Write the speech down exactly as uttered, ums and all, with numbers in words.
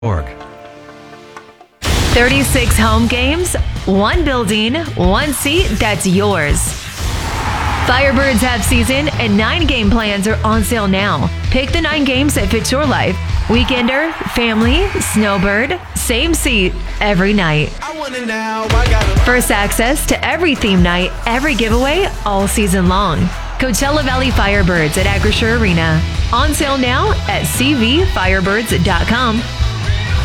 org. thirty-six home games, one building, one seat that's yours. Firebirds have season and nine game plans are on sale now. Pick the nine games that fit your life. Weekender, family, snowbird, same seat every night. I want it now. I got it. First access to every theme night, every giveaway, all season long. Coachella Valley Firebirds at Acrisure Arena. On sale now at c v firebirds dot com.